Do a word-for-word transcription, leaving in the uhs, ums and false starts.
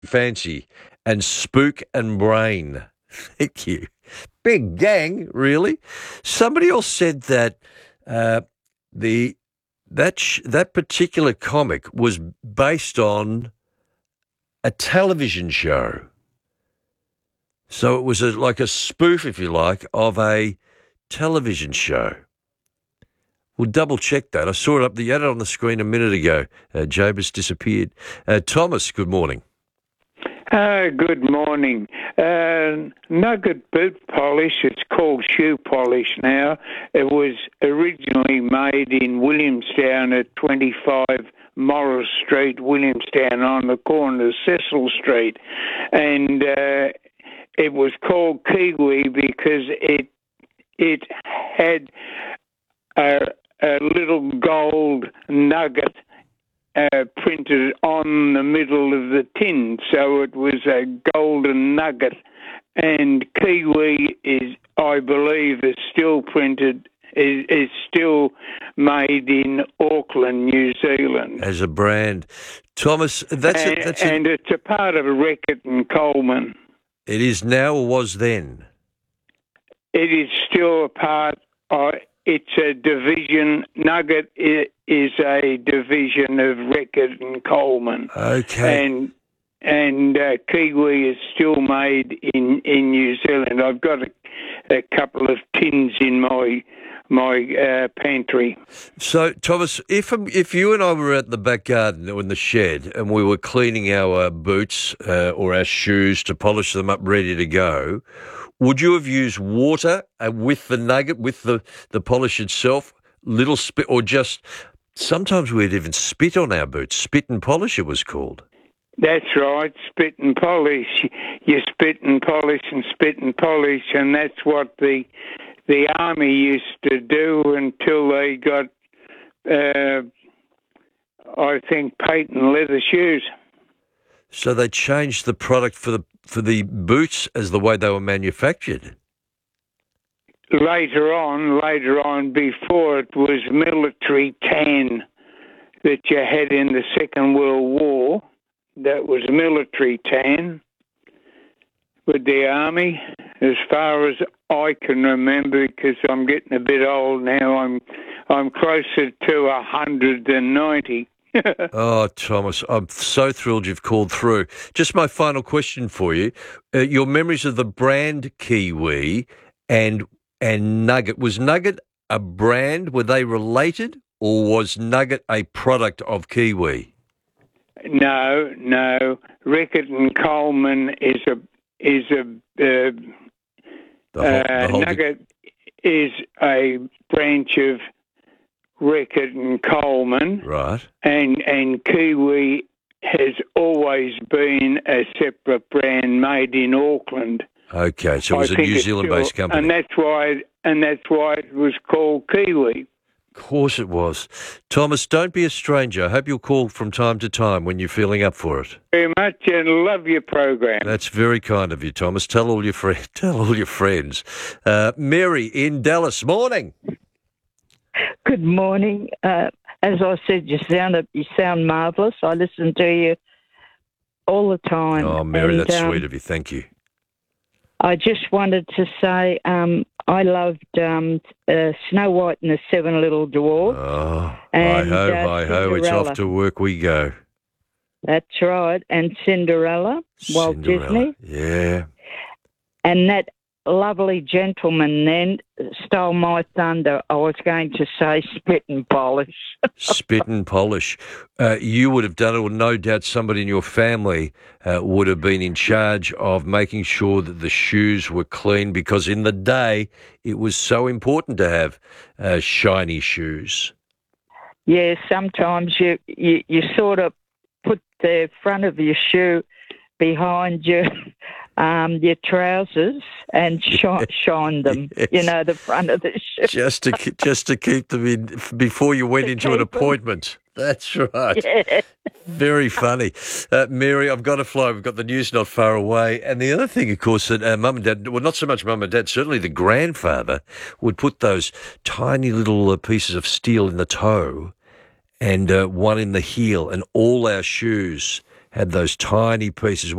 Fancy, and Spook and Brain. Thank you. Big gang, really. Somebody else said that uh, the that sh- that particular comic was based on a television show. So it was a, like a spoof, if you like, of a television show. We'll double check that. I saw it up. You had it on the screen a minute ago. Uh, Jabez disappeared. Uh, Thomas, good morning. Uh, good morning. Uh, Nugget boot polish, it's called shoe polish now. It was originally made in Williamstown at twenty-five Morris Street, Williamstown, on the corner of Cecil Street. And uh, it was called Kiwi because it it had a, a little gold nugget Uh, printed on the middle of the tin, so it was a golden nugget. And Kiwi is, I believe, is still printed, is, is still made in Auckland, New Zealand. As a brand. Thomas, that's and, a, that's and a, it's a part of Reckitt and Coleman. It is now or was then? It is still a part of, it's a division, Nugget is a division of Reckitt and Coleman. Okay. And and uh, Kiwi is still made in, in New Zealand. I've got a, a couple of tins in my my uh, pantry. So, Thomas, if if you and I were at the back garden or in the shed and we were cleaning our boots uh, or our shoes to polish them up ready to go, would you have used water uh, with the nugget, with the, the polish itself, little spit, or just sometimes we'd even spit on our boots? Spit and polish, it was called. That's right, spit and polish. You spit and polish and spit and polish, and that's what the the army used to do until they got, uh, I think, patent leather shoes. So they changed the product for the for the boots as the way they were manufactured. Later on, later on, before it was military tan that you had in the Second World War. That was military tan with the army, as far as I can remember, because I'm getting a bit old now. I'm I'm closer to a hundred than ninety. Oh, Thomas, I'm so thrilled you've called through. Just my final question for you. Uh, your memories of the brand Kiwi and and Nugget. Was Nugget a brand? Were they related? Or was Nugget a product of Kiwi? No, no. Reckitt and Coleman is a is a uh, The whole, uh, the whole Nugget is a branch of Reckitt and Coleman, right. and and Kiwi has always been a separate brand made in Auckland. Okay, so it was I a think New it's Zealand-based still- company. and that's why and that's why it was called Kiwi. Of course it was. Thomas, don't be a stranger. I hope you'll call from time to time when you're feeling up for it. Very much, and love your program. That's very kind of you, Thomas. Tell all your friends. Tell all your friends. Uh, Mary in Dallas. Morning. Good morning. Uh, as I said, you sound you sound marvellous. I listen to you all the time. Oh, Mary, and, that's um, sweet of you. Thank you. I just wanted to say um, I loved um, uh, Snow White and the Seven Little Dwarfs. Oh, and, hi-ho, uh, hi-ho. It's Cinderella. off to work we go. That's right. And Cinderella, Walt Cinderella. Disney. Yeah. And that lovely gentleman then stole my thunder. I was going to say spit and polish. Spit and polish. Uh, you would have done it, or no doubt somebody in your family uh, would have been in charge of making sure that the shoes were clean, because in the day it was so important to have uh, shiny shoes. Yeah, sometimes you, you, you sort of put the front of your shoe behind your um, your trousers and shine, shine them. Yes. You know, the front of the shoe. Just to ke- just to keep them in before you went To into an keep 'em. appointment. That's right. Yeah. Very funny. Uh, Mary, I've got to fly. We've got the news not far away. And the other thing, of course, that uh, mum and dad, well, not so much mum and dad, certainly the grandfather would put those tiny little uh, pieces of steel in the toe and uh, one in the heel, and all our shoes had those tiny pieces.